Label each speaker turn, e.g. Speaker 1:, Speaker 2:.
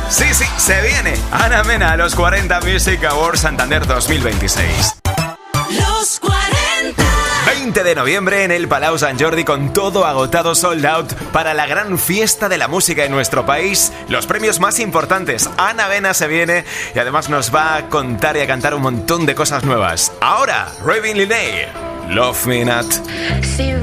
Speaker 1: Sí, se viene Ana Mena a los 40 Music Awards Santander 2026.
Speaker 2: Los 40.
Speaker 1: 20 de noviembre en el Palau Sant Jordi, con todo agotado, sold out, para la gran fiesta de la música en nuestro país. Los premios más importantes. Ana Mena se viene y además nos va a contar y a cantar un montón de cosas nuevas. Ahora, Raving Lene, Love Me Not.